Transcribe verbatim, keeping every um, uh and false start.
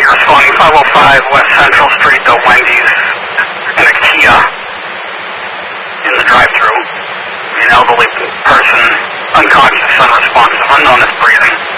you're responding five oh five West Central Street, the Wendy's and a Kia in the drive-thru. An elderly person, unconscious, unresponsive, unknown is breathing.